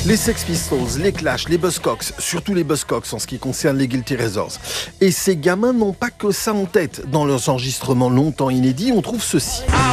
Les Sex Pistols, les Clash, les Buzzcocks, surtout les Buzzcocks en ce qui concerne les Guilty Razors. Et ces gamins n'ont pas que ça en tête. Dans leurs enregistrements longtemps inédits, on trouve ceci.